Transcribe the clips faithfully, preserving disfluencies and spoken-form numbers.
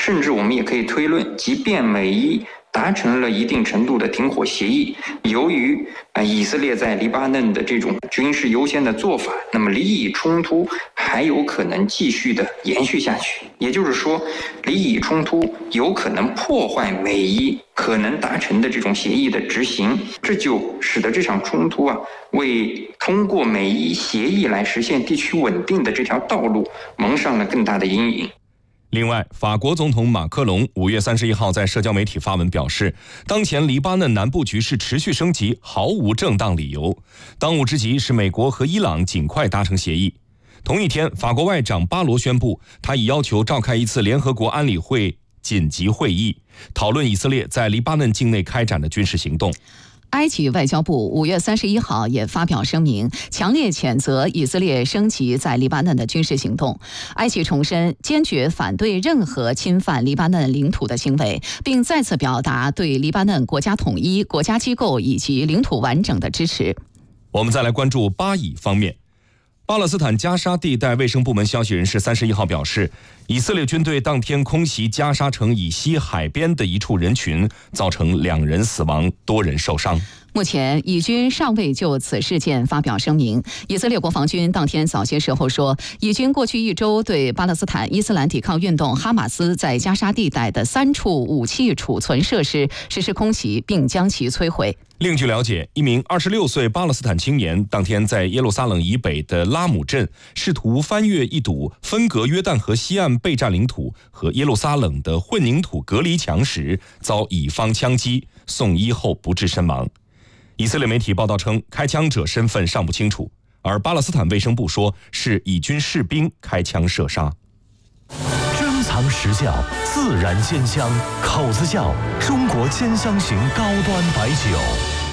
甚至我们也可以推论，即便美伊达成了一定程度的停火协议，由于啊以色列在黎巴嫩的这种军事优先的做法，那么利益冲突还有可能继续的延续下去。也就是说，利益冲突有可能破坏美伊可能达成的这种协议的执行，这就使得这场冲突啊，为通过美伊协议来实现地区稳定的这条道路蒙上了更大的阴影。 另外，法国总统马克龙五月三十一号在社交媒体发文表示，当前黎巴嫩南部局势持续升级，毫无正当理由。当务之急是美国和伊朗尽快达成协议。同一天，法国外长巴罗宣布，他已要求召开一次联合国安理会紧急会议，讨论以色列在黎巴嫩境内开展的军事行动。 埃及外交部五月三十一号也发表声明，强烈谴责以色列升级在黎巴嫩的军事行动。埃及重申坚决反对任何侵犯黎巴嫩领土的行为，并再次表达对黎巴嫩国家统一、国家机构以及领土完整的支持。 我们再来关注巴以方面。巴勒斯坦加沙地带卫生部门消息人士三十一号表示，以色列军队当天空袭加沙城以西海边的一处人群，造成两人死亡，多人受伤。 目前，以军尚未就此事件发表声明。以色列国防军当天早些时候说，以军过去一周对巴勒斯坦伊斯兰抵抗运动哈马斯在加沙地带的三处武器储存设施实施空袭，并将其摧毁。 另据了解，一名二十六岁巴勒斯坦青年当天在耶路撒冷以北的拉姆镇试图翻越一堵分隔约旦河西岸备战领土和耶路撒冷的混凝土隔离墙时，遭以方枪击，送医后不治身亡。以色列媒体报道称，开枪者身份尚不清楚，而巴勒斯坦卫生部说是以军士兵开枪射杀。 珍藏实窖，自然鲜香，口子窖中国兼香型高端白酒。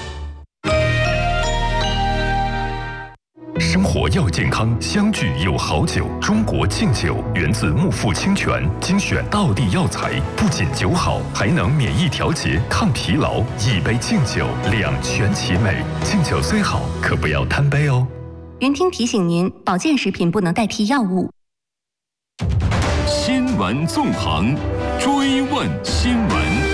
生活要健康，相聚有好酒。中国敬酒源自木富清泉，精选道地药材，不仅酒好，还能免疫调节、抗疲劳。一杯敬酒，两全其美。敬酒虽好，可不要贪杯哦。 云听提醒您，保健食品不能代替药物。 新闻纵横，追问新闻。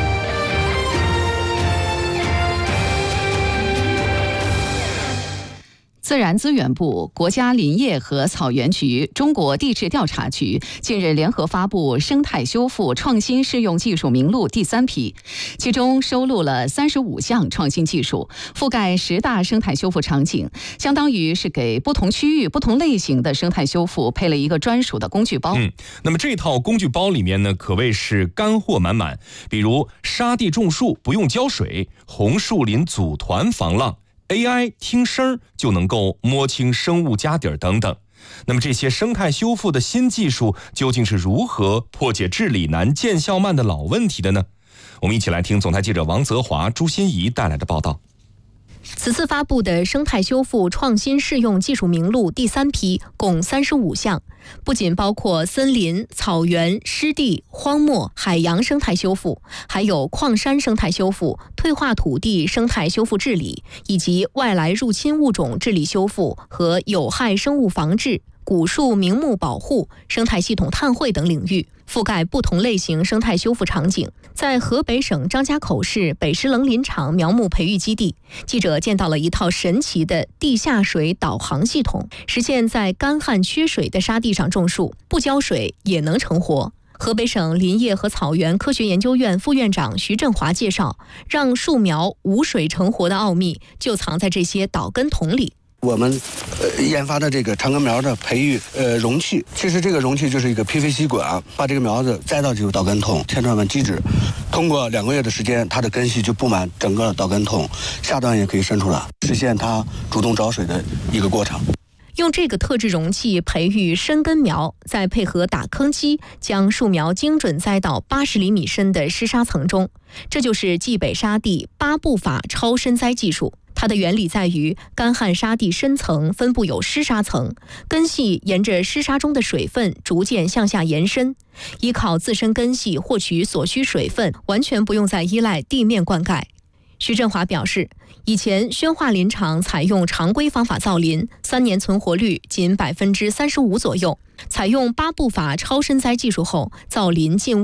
自然资源部、国家林业和草原局、中国地质调查局近日联合发布生态修复创新适用技术名录第三批，其中收录了三十五项创新技术，覆盖十大生态修复场景，相当于是给不同区域、不同类型的生态修复配了一个专属的工具包。 嗯，那么这套工具包里面呢，可谓是干货满满，比如沙地种树不用浇水，红树林组团防浪。A I 听声就能够摸清生物家底儿等等。那么这些生态修复的新技术究竟是如何破解治理难见效慢的老问题的呢？我们一起来听总台记者王泽华、朱欣怡带来的报道。 此次发布的生态修复创新适用技术名录第三批共三十五项，不仅包括森林、草原、湿地、荒漠、海洋生态修复，还有矿山生态修复、退化土地生态修复治理，以及外来入侵物种治理修复和有害生物防治、古树名木保护、生态系统碳汇等领域，覆盖不同类型生态修复场景。在河北省张家口市北石棱林场苗木培育基地，记者见到了一套神奇的地下水导航系统，实现在干旱缺水的沙地上种树，不浇水也能成活。河北省林业和草原科学研究院副院长徐振华介绍，让树苗无水成活的奥秘就藏在这些导根筒里。 我们呃研发的这个长根苗的培育呃容器，其实这个容器就是一个 P V C 管，把这个苗子栽到这个导根筒，千转万机制，通过两个月的时间，它的根系就布满整个导根筒，下端也可以伸出来，实现它主动找水的一个过程。 用这个特制容器培育深根苗，再配合打坑机，将树苗精准栽到八十厘米深的湿沙层中，这就是冀北沙地八步法超深栽技术。它的原理在于，干旱沙地深层分布有湿沙层，根系沿着湿沙中的水分逐渐向下延伸，依靠自身根系获取所需水分，完全不用再依赖地面灌溉。徐振华表示，以前宣化林场采用常规方法造林，三年存活率仅百分之三十五左右，采用八步法超深栽技术后，造林近